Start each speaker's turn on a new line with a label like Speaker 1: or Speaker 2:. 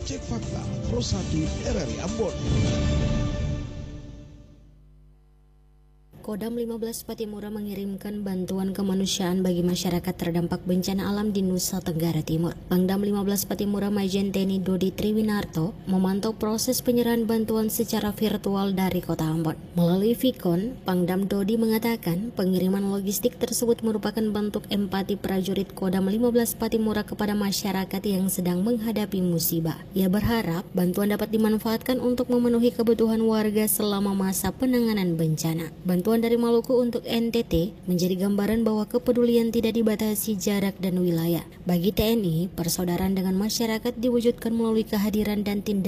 Speaker 1: Cek Fakta Pro 1 RRI Ambon.
Speaker 2: Kodam 15 Patimura mengirimkan bantuan kemanusiaan bagi masyarakat terdampak bencana alam di Nusa Tenggara Timur. Pangdam 15 Patimura Majen TNI Dodi Triwinarto memantau proses penyerahan bantuan secara virtual dari Kota Ambon. Melalui Vicon, Pangdam Dodi mengatakan pengiriman logistik tersebut merupakan bentuk empati prajurit Kodam 15 Patimura kepada masyarakat yang sedang menghadapi musibah. Ia berharap bantuan dapat dimanfaatkan untuk memenuhi kebutuhan warga selama masa penanganan bencana. Bantuan dari Maluku untuk NTT menjadi gambaran bahwa kepedulian tidak dibatasi jarak dan wilayah. Bagi TNI, persaudaraan dengan masyarakat diwujudkan melalui kehadiran dan tindakan